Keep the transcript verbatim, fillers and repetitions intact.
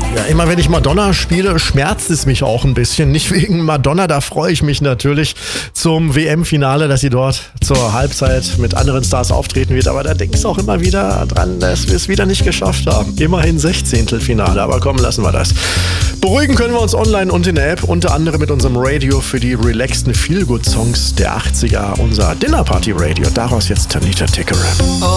Ja, immer wenn ich Madonna spiele, schmerzt es mich auch ein bisschen. Nicht wegen Madonna, da freue ich mich natürlich zum W M-Finale, dass sie dort zur Halbzeit mit anderen Stars auftreten wird. Aber da denkst du auch immer wieder dran, dass wir es wieder nicht geschafft haben. Immerhin Sechzehntelfinale, aber komm, lassen wir das. Beruhigen können wir uns online und in der App, unter anderem mit unserem Radio für die relaxten Feel-Good-Songs der achtziger, unser Dinner-Party-Radio. Daraus jetzt Tanita Tikaram.